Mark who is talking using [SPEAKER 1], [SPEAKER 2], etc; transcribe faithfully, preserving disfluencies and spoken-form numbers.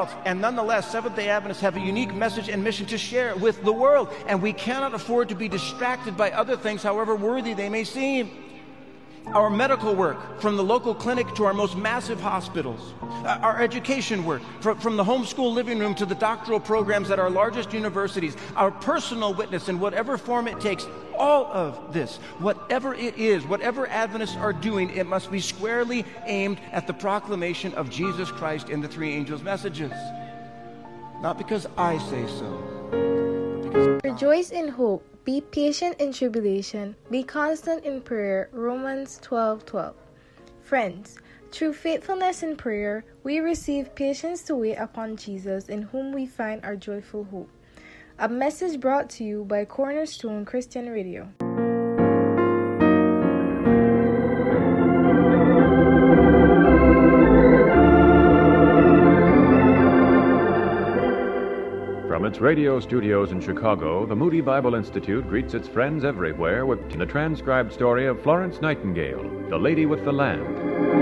[SPEAKER 1] else. And nonetheless, Seventh-day Adventists have a unique message and mission to share with the world. And we cannot afford to be distracted by other things, however worthy they may seem. Our medical work, from the local clinic to our most massive hospitals. Our education work, from the homeschool living room to the doctoral programs at our largest universities. Our personal witness in whatever form it takes. All of this, whatever it is, whatever Adventists are doing, it must be squarely aimed at the proclamation of Jesus Christ in the three angels' messages. Not because I say so. Because
[SPEAKER 2] Rejoice in hope. Be patient in tribulation. Be constant in prayer. Romans twelve twelve. Friends, through faithfulness in prayer, we receive patience to wait upon Jesus, in whom we find our joyful hope. A message brought to you by Cornerstone Christian Radio.
[SPEAKER 3] From its radio studios in Chicago, the Moody Bible Institute greets its friends everywhere with the transcribed story of Florence Nightingale, the Lady with the Lamb.